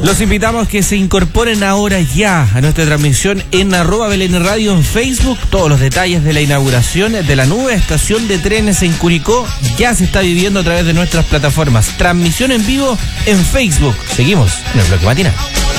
Los invitamos que se incorporen ahora ya a nuestra transmisión en @Belén Radio en Facebook. Todos los detalles de la inauguración de la nueva estación de trenes en Curicó ya se está viviendo a través de nuestras plataformas. Transmisión en vivo en Facebook. Seguimos en el bloque matinal.